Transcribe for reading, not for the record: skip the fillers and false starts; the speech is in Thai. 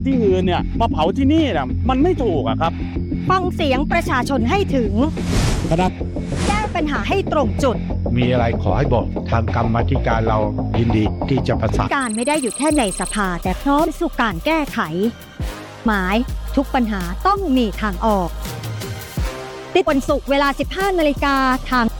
ที่อื่นเนี่ยมาเผาที่นี่เนี่ยมันไม่ถูกอะครับฟังเสียงประชาชนให้ถึงครับแก้ปัญหาให้ตรงจุดมีอะไรขอให้บอกทางกรรมาธิการเรายินดีที่จะประสานการไม่ได้อยู่แค่ในสภาแต่พร้อมสู่การแก้ไขหมายทุกปัญหาต้องมีทางออกติดวันศุกร์เวลา 15 นาฬิกาทาง